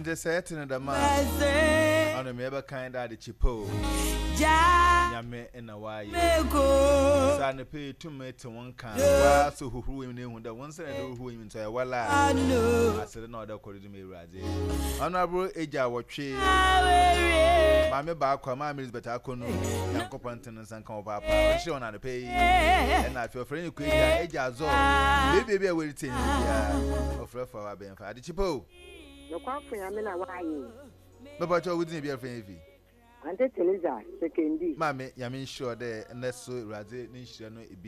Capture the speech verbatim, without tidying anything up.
just said in the man. On the member kind of the chipo. Yame in a way. Son, pay two mates to one can. So who him the one said who him into a walla. I said another according to me, Razi. Honorable Eja watch. Mammy back, mammy is better. I couldn't know competence and come up. She on the pay. And I feel friendly. Eja zo. Baby, I will tell you. Of for our benefit. The chipo. No coffee, I mean, why? But you wouldn't be a friend. And the Teleza, second. Mammy, I mean, sure, there, and that's so Razi, Nish,